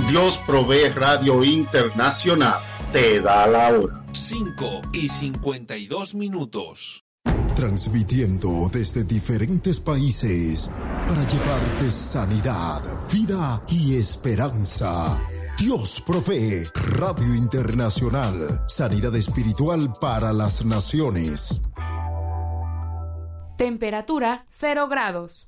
Dios Provee Radio Internacional te da la hora. 5:52. Transmitiendo desde diferentes países para llevarte sanidad, vida y esperanza. Dios Provee Radio Internacional. Sanidad espiritual para las naciones. Temperatura 0 grados.